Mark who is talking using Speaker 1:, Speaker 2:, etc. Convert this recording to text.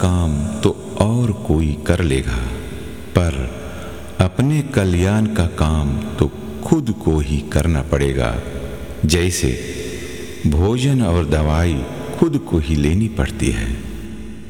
Speaker 1: काम तो और कोई कर लेगा, पर अपने कल्याण का काम तो खुद को ही करना पड़ेगा। जैसे भोजन और दवाई खुद को ही लेनी पड़ती है।